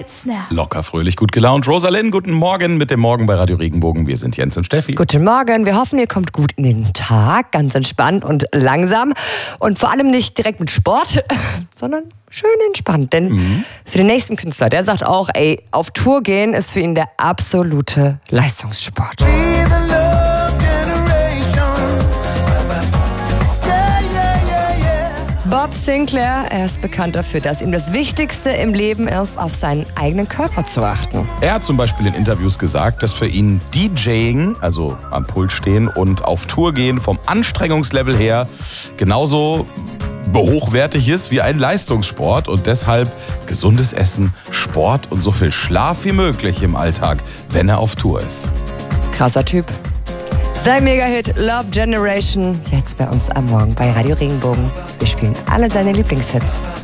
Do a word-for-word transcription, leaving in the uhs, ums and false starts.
Jetzt now. Locker, fröhlich, gut gelaunt. Rosalind, guten Morgen mit dem Morgen bei Radio Regenbogen. Wir sind Jens und Steffi. Guten Morgen. Wir hoffen, ihr kommt gut in den Tag, ganz entspannt und langsam. Und vor allem nicht direkt mit Sport, sondern schön entspannt. Denn mhm. für den nächsten Künstler, der sagt auch, ey, auf Tour gehen ist für ihn der absolute Leistungssport. Bob Sinclair, er ist bekannt dafür, dass ihm das Wichtigste im Leben ist, auf seinen eigenen Körper zu achten. Er hat zum Beispiel in Interviews gesagt, dass für ihn DJing, also am Pult stehen und auf Tour gehen, vom Anstrengungslevel her genauso hochwertig ist wie ein Leistungssport und deshalb gesundes Essen, Sport und so viel Schlaf wie möglich im Alltag, wenn er auf Tour ist. Krasser Typ. Sein Mega-Hit Love Generation, jetzt bei uns am Morgen bei Radio Regenbogen. Wir spielen alle seine Lieblingshits.